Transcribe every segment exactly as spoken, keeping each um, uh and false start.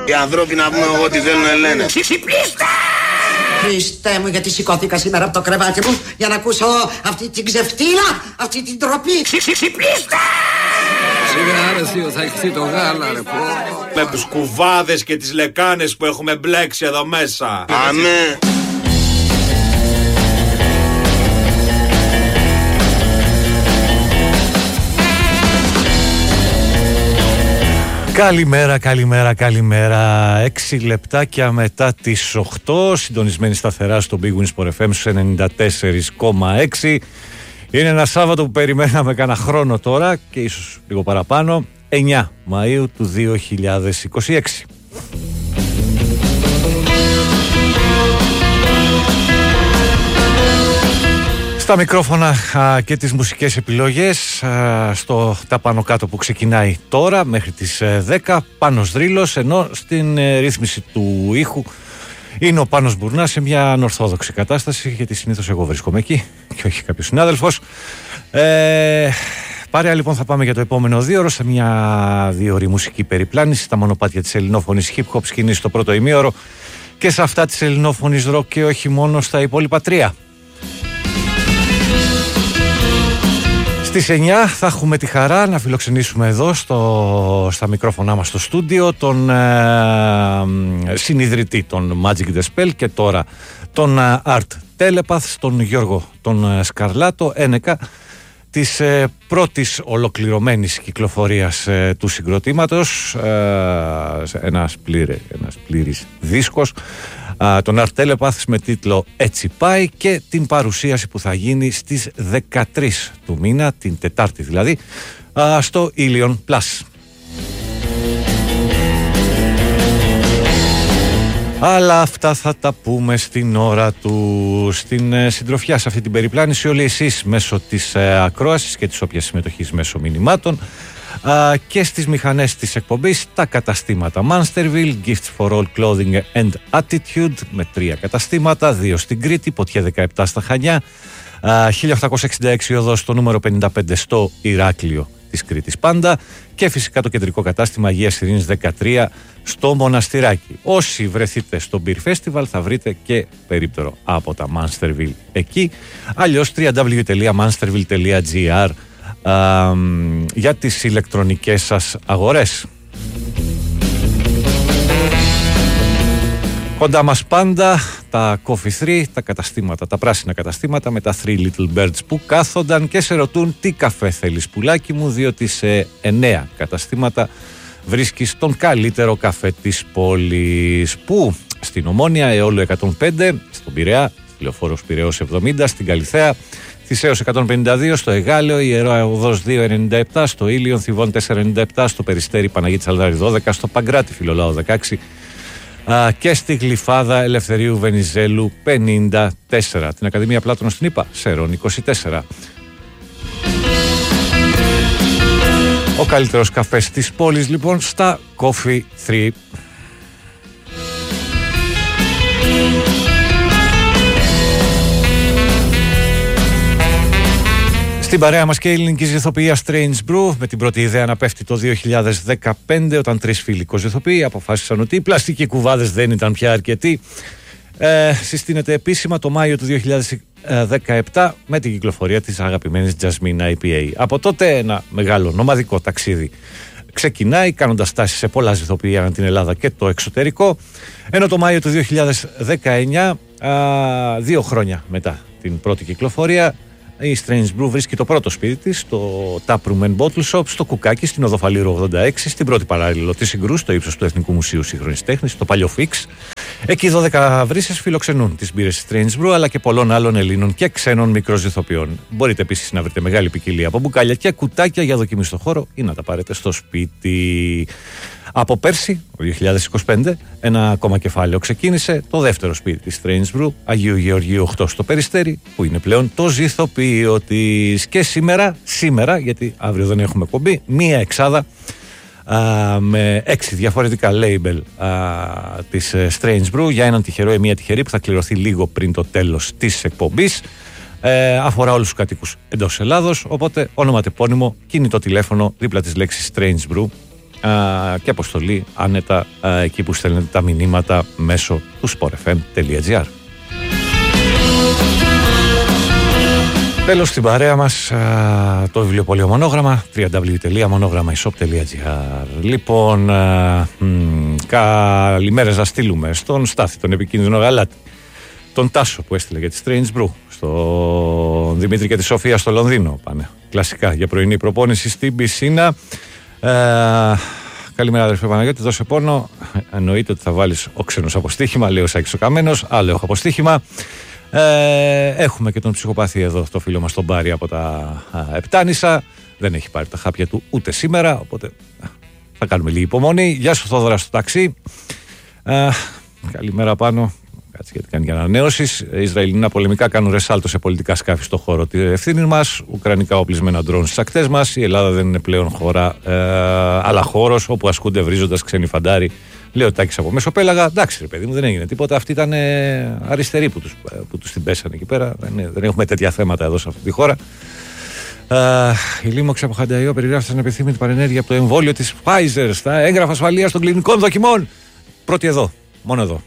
Οι ανθρώποι να πούμε εγώ τι θέλουν να λένε. Ξυπνήστε! Χριστέ μου, γιατί σηκώθηκα σήμερα από το κρεβάτι μου για να ακούσω αυτή την ξεφτύλα, αυτή την τροπή. Ξυπνήστε! Σιγά ρε θείο, θα έχεις το γάλα ρε πω. Με τους κουβάδες και τις λεκάνες που έχουμε μπλέξει εδώ μέσα. Αμέ. Καλημέρα, καλημέρα, καλημέρα. Έξι λεπτάκια μετά τις οκτώ, συντονισμένη σταθερά στο Big Win Sport εφ εμ στους ενενήντα τέσσερα κόμμα έξι. Είναι ένα Σάββατο που περιμέναμε κάνα χρόνο τώρα και ίσως λίγο παραπάνω, εννιά Μαΐου του δύο χιλιάδες είκοσι έξι. Στα μικρόφωνα α, και τις μουσικές επιλογές α, στο τα πάνω κάτω που ξεκινάει τώρα μέχρι τις ε, δέκα, Πάνος Δρύλος, ενώ στην ε, ρύθμιση του ήχου είναι ο Πάνος Μπουρνάς σε μια ανορθόδοξη κατάσταση, γιατί συνήθως εγώ βρίσκομαι εκεί και όχι κάποιος συνάδελφος. Ε, Παρέα λοιπόν θα πάμε για το επόμενο δύο ώρο σε μια δύο ώρη μουσική περιπλάνηση στα μονοπάτια της ελληνόφωνης hip hop σκηνής στο πρώτο ημίωρο και σε αυτά της ελληνόφωνης rock και όχι μόνο στα υπόλοιπα τρία. Στις εννιά θα έχουμε τη χαρά να φιλοξενήσουμε εδώ στο, στα μικρόφωνά μας στο στούντιο τον ε, συνιδρυτή των Magic the Spell και τώρα τον ε, Art Telepath, τον Γιώργο τον ε, Σκαρλάτο, ένεκα της ε, πρώτης ολοκληρωμένης κυκλοφορίας ε, του συγκροτήματος, ε, ένας, πλήρε, ένας πλήρης δίσκος, Uh, τον Art Telepath με τίτλο «Έτσι πάει» και την παρουσίαση που θα γίνει στις δεκατρείς του μήνα, την Τετάρτη δηλαδή, uh, στο Ilion Plus. Αλλά αυτά θα τα πούμε στην ώρα του, στην ε, συντροφιά σε αυτή την περιπλάνηση όλοι εσείς μέσω της ε, ακρόασης και της όποιας συμμετοχής μέσω μηνυμάτων. Uh, και στις μηχανές της εκπομπής τα καταστήματα Mansterville, Gifts for All Clothing and Attitude με τρία καταστήματα, δύο στην Κρήτη, Ποτιέ δεκαεπτά στα Χανιά, uh, χίλια οκτακόσια εξήντα έξι οδός στο νούμερο πενήντα πέντε στο Ηράκλειο της Κρήτης πάντα και φυσικά το κεντρικό κατάστημα Αγίας Ειρήνης δεκατρία στο Μοναστηράκι. Όσοι βρεθείτε στο Beer Festival θα βρείτε και περίπτερο από τα Mansterville εκεί, αλλιώς double-u double-u double-u τελεία mansterville τελεία gr Uh, για τις ηλεκτρονικές σας αγορές. Κοντά μας πάντα τα Coffee τρία, τα καταστήματα, τα πράσινα καταστήματα με τα Three Little Birds που κάθονταν και σε ρωτούν τι καφέ θέλεις πουλάκι μου, διότι σε εννέα καταστήματα βρίσκεις τον καλύτερο καφέ της πόλης, που στην Ομόνια Αιώλου εκατόν πέντε, στον Πειραιά, στη Λεωφόρος Πειραιώς εβδομήντα, στην Καλιθέα, Θησέως εκατόν πενήντα δύο, στο Εγάλεο, Ιερά Οδός δύο ενενήντα επτά, στο Ήλιον Θηβών τετρακόσια ενενήντα επτά, στο Περιστέρι Παναγίτη Σαλδάρη δώδεκα, στο Παγκράτη Φιλολάου δεκαέξι α, και στη Γλυφάδα Ελευθερίου Βενιζέλου πενήντα τέσσερα. Την Ακαδημία Πλάτωνος στην ΗΠΑ, Σερών είκοσι τέσσερα. Ο καλύτερος καφές της πόλης λοιπόν στα Coffee τρία. Στην παρέα μας και η ελληνική ηθοποιία Strange Brew, με την πρώτη ιδέα να πέφτει το δύο χιλιάδες δεκαπέντε, όταν τρεις φίλοι κοζηθοποιοί αποφάσισαν ότι οι πλαστικοί κουβάδες δεν ήταν πια αρκετοί. Ε, συστήνεται επίσημα το Μάιο του δύο χιλιάδες δεκαεπτά με την κυκλοφορία της αγαπημένης Jasmine άι πι έι. Από τότε ένα μεγάλο νομαδικό ταξίδι ξεκινάει, κάνοντας τάσεις σε πολλά ηθοποιοί ανά την Ελλάδα και το εξωτερικό, ενώ το Μάιο του δύο χιλιάδες δεκαεννιά, α, δύο χρόνια μετά την πρώτη κυκλοφορία, η Strange Brew βρίσκει το πρώτο σπίτι της, το Taproom and Bottle Shop, στο Κουκάκι, στην Οδό Φαλήρου ογδόντα έξι, στην πρώτη παράλληλο της Συγκρού, στο ύψος του Εθνικού Μουσείου Σύγχρονης Τέχνης, το Παλιό Φίξ. Εκεί δώδεκα βρύσες φιλοξενούν τις μπύρες Strange Brew, αλλά και πολλών άλλων Ελλήνων και ξένων μικροζυθοποιών. Μπορείτε επίσης να βρείτε μεγάλη ποικιλία από μπουκάλια και κουτάκια για δοκιμή στο χώρο ή να τα πάρετε στο σπίτι. Από πέρσι, το δύο χιλιάδες είκοσι πέντε, ένα ακόμα κεφάλαιο ξεκίνησε, το δεύτερο σπίτι της Strange Brew, Αγίου Γεωργίου οκτώ στο Περιστέρι, που είναι πλέον το ζυθοποιείο της. Και σήμερα, σήμερα, γιατί αύριο δεν έχουμε κομπή, μία εξάδα α, με έξι διαφορετικά label α, της Strange Brew για έναν τυχερό ή μία τυχερή που θα κληρωθεί λίγο πριν το τέλος της εκπομπής. Ε, αφορά όλους τους κατοίκους εντός Ελλάδος, οπότε όνομα τεπώνυμο, κινητό τηλέφωνο δίπλα της λέξης Strange Brew α, και αποστολή άνετα α, εκεί που στέλνετε τα μηνύματα μέσω του sport f m τελεία g r. Τέλος στην παρέα μας α, το βιβλιοπωλείο Μονόγραμμα double-u double-u double-u τελεία μονόγραμμα e shop τελεία g r. Λοιπόν, α, μ, καλημέρες να στείλουμε στον Στάθη, τον επικίνδυνο γαλάτη, τον Τάσο που έστειλε για τη Strange Brew, στον Δημήτρη και τη Σοφία στο Λονδίνο. Πάνε κλασικά για πρωινή προπόνηση στην πισίνα. Ε, καλημέρα αδερφέ Παναγιώτη, δώσε πόνο. Εννοείται ότι θα βάλεις όξενος αποστοίχημα, λέει ο Σάκης ο Καμένος. Άλλο έχω αποστοίχημα. Ε, έχουμε και τον ψυχοπαθή εδώ, το φίλο μας τον Πάρη από τα α, Επτάνησα. Δεν έχει πάρει τα χάπια του ούτε σήμερα, οπότε α, θα κάνουμε λίγη υπομονή. Γεια σου Θόδωρα στο ταξί. Ε, καλημέρα πάνω. Κάτσε γιατί κάνει για ανανέωσεις. Ισραηλινά πολεμικά κάνουν ρεσάλτο σε πολιτικά σκάφη στο χώρο τη ευθύνη μας. Ουκρανικά οπλισμένα ντρόουν στις ακτές μας. Η Ελλάδα δεν είναι πλέον χώρα, ε, αλλά χώρος όπου ασκούνται βρίζοντας ξένοι φαντάροι. Λέω Τάκης από Μεσοπέλαγα. Εντάξει, ρε παιδί μου, δεν έγινε τίποτα. Αυτοί ήταν ε, αριστεροί που τους, που τους την πέσανε εκεί πέρα. Δεν, δεν έχουμε τέτοια θέματα εδώ σε αυτή τη χώρα. Uh, η Λίμωξη από Χανταϊό περιγράφει σαν επιθύμητη παρενέργεια από το εμβόλιο της Pfizer στα έγγραφα ασφαλείας των κλινικών δοκιμών. Πρώτη εδώ, μόνο εδώ.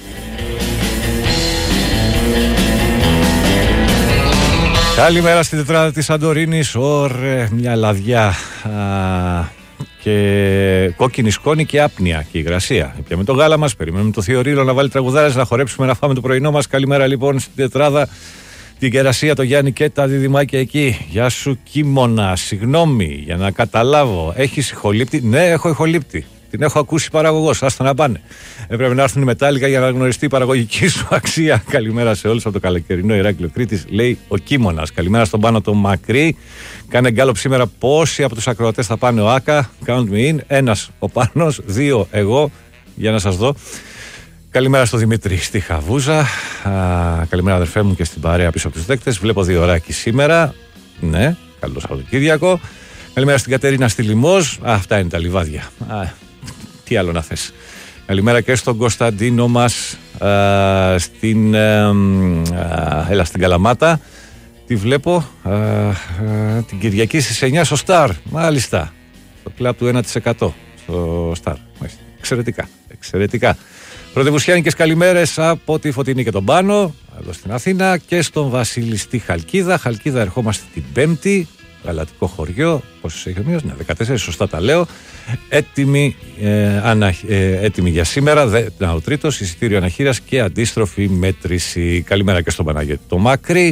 Καλημέρα στην τετράδα της Σαντορίνης. Ωραία, μια λαδιά α, και κόκκινη σκόνη και άπνοια και υγρασία. Πιάμε το γάλα μας, περιμένουμε το Θείο Ρήλο να βάλει τραγουδάρες, να χορέψουμε, να φάμε το πρωινό μας. Καλημέρα λοιπόν στην τετράδα, την Κερασία, το Γιάννη και τα διδυμάκια εκεί. Γεια σου Κίμωνα, συγγνώμη για να καταλάβω. Έχεις ηχολήπτη? Ναι, έχω ηχολήπτη. Την έχω ακούσει παραγωγός, άστα να πάνε. Έπρεπε να έρθουν οι μετάλλικα για να γνωριστεί η παραγωγική σου αξία. Καλημέρα σε όλους από το καλοκαιρινό Ηράκλειο Κρήτης, λέει ο Κίμωνας. Καλημέρα στον Πάνο τον Μακρύ. Κάνε γκάλωπ σήμερα πόσοι από τους ακροατές θα πάνε ο Άκα. Count me in. Ένας ο Πάνος, δύο εγώ, για να σας δω. Καλημέρα στο Δημήτρη στη Χαβούζα. Α, καλημέρα αδερφέ μου και στην παρέα πίσω από τους δέκτες. Βλέπω δύο ωράκι σήμερα. Ναι, καλό Σαββατοκύριακο. Καλημέρα στην Κατερίνα στη Λιμός. Α, αυτά είναι τα λιβάδια. Α, τι άλλο να θες. Καλημέρα και στον Κωνσταντίνο μας α, στην, α, α, έλα, στην Καλαμάτα. Τι βλέπω α, α, την Κυριακή στις εννιά στο Σταρ. Μάλιστα. Στο κλαμπ του ένα τοις εκατό στο Σταρ. Εξαιρετικά. Εξαιρετικά. Πρωτευουσιάνικες καλημέρες από τη Φωτεινή και τον Πάνο εδώ στην Αθήνα και στον Βασίλη στη Χαλκίδα. Χαλκίδα ερχόμαστε την Πέμπτη. Γαλατικό χωριό, πόσος έχει ο μήνας, ναι, δεκατέσσερα, σωστά τα λέω. Έτοιμοι, ε, ανα, ε, έτοιμοι για σήμερα, δε, να, ο τρίτος, εισιτήριο αναχείρας και αντίστροφη μέτρηση. Καλημέρα και στον Παναγιώτη το Μακρύ.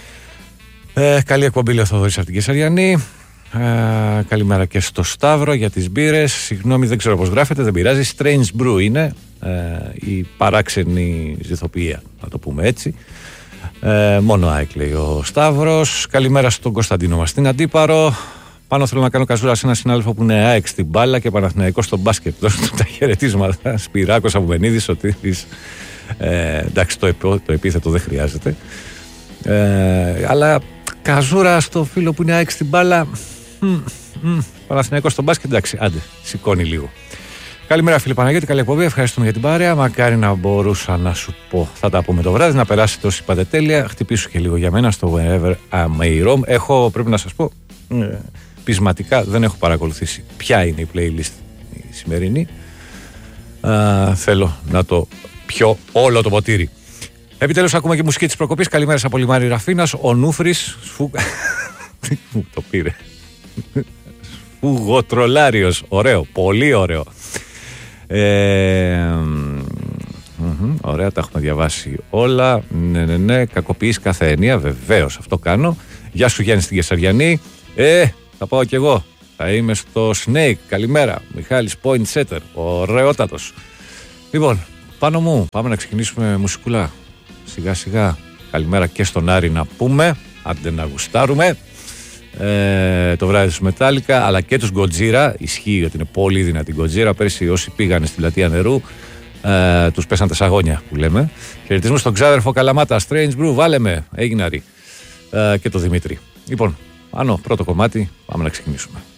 Ε, καλή εκπομπή, λέει ο Θοδωρής από την Κεσαριανή. Ε, καλημέρα και στο Σταύρο για τις μπύρες. Συγγνώμη, δεν ξέρω πώς γράφεται, δεν πειράζει. Strange Brew είναι ε, η παράξενη ζυθοποιία, να το πούμε έτσι. Ε, μόνο ΑΕΚ λέει ο Σταύρος. Καλημέρα στον Κωνσταντίνο μας στην Αντίπαρο. Πάνω θέλω να κάνω καζούρα σε ένα συνάδελφο που είναι ΑΕΚ στην μπάλα και Παναθηναϊκό στο μπάσκετ. Δώστε του τα χαιρετίσματα. Σπυράκος Αμπενίδης, Σωτήρης. Ε, εντάξει, το, επί, το επίθετο δεν χρειάζεται. Ε, αλλά καζούρα στο φίλο που είναι ΑΕΚ στην μπάλα. Παναθηναϊκό στο μπάσκετ, εντάξει, άντε, σηκώνει λίγο. Καλημέρα φίλε Παναγιώτη, καλή εκπομπή, ευχαριστούμε για την παρέα. Μακάρι να μπορούσα να σου πω, θα τα πούμε το βράδυ, να περάσετε όσοι είπατε τέλεια. Χτυπήσου και λίγο για μένα στο Whenever I May Roam. Έχω, πρέπει να σας πω, ε, πεισματικά δεν έχω παρακολουθήσει ποια είναι η playlist η σημερινή. Ε, θέλω να το πιω όλο το ποτήρι. Επιτέλους ακούμε και μουσική της προκοπής. Καλημέρα από Λιμάρι Ραφίνας, ο Νούφρης, σφου... μου το πήρε. Σφουγοτρολάριος, ωραίο, πολύ ωραίο. Ε, μ, ωραία, τα έχουμε διαβάσει όλα. Ναι, ναι, ναι. Κακοποιείς κάθε ενία, βεβαίως, αυτό κάνω. Γεια σου Γιάννη στην Κεσαριανή. Ε, θα πάω κι εγώ. Θα είμαι στο Snake. Καλημέρα. Μιχάλης Point Setter. Ωραιότατος. Λοιπόν, πάνω μου, πάμε να ξεκινήσουμε μουσικούλα. Σιγά σιγά. Καλημέρα και στον Άρη να πούμε. Άντε να γουστάρουμε. Ε, το βράδυ τους Μετάλλικα αλλά και τους Γκοτζίρα. Ισχύει ότι είναι πολύ δυνατή Γκοτζίρα. Πέρσι όσοι πήγανε στη πλατεία νερού ε, τους πέσαν τα σαγόνια που λέμε. Χαιρετισμούς στον ξάδερφο Καλαμάτα. Strange Brew, βάλε με. Έγιναρη. Ε, και το Δημήτρη. Λοιπόν, Άνω, πρώτο κομμάτι, πάμε να ξεκινήσουμε.